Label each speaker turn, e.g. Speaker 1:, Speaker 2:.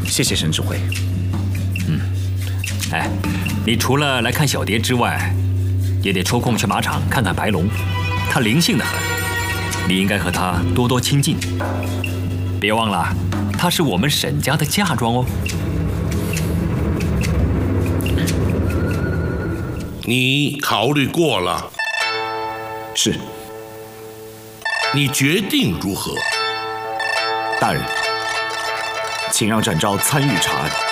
Speaker 1: 谢谢沈指挥。
Speaker 2: 哎，你除了来看小蝶之外，也得抽空去马场看看白龙，它灵性得很，你应该和它多多亲近。别忘了，它是我们沈家的嫁妆哦。
Speaker 3: 你考虑过了？
Speaker 1: 是。
Speaker 3: 你决定如何？
Speaker 1: 大人，请让展昭参与查案。